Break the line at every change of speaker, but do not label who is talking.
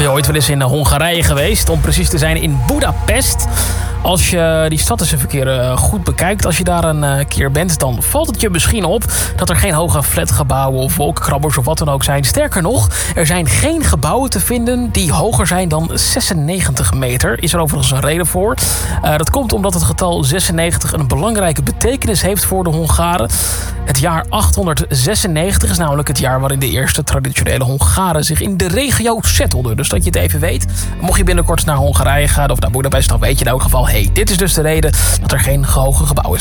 je ooit wel eens in Hongarije geweest? Om precies te zijn in Budapest. Als je die stad eens een keer goed bekijkt, als je daar een keer bent, dan valt het je misschien op dat er geen hoge flatgebouwen of wolkenkrabbers of wat dan ook zijn. Sterker nog, er zijn geen gebouwen te vinden die hoger zijn dan 96 meter. Is er overigens een reden voor. Dat komt omdat het getal 96 een belangrijke betekenis heeft voor de Hongaren. Het jaar 896 is namelijk het jaar waarin de eerste traditionele Hongaren zich in de regio settelden. Dus dat je het even weet. Mocht je binnenkort naar Hongarije gaan of naar Budapest, dan weet je in elk geval, dit is dus de reden dat er geen hoge gebouwen zijn.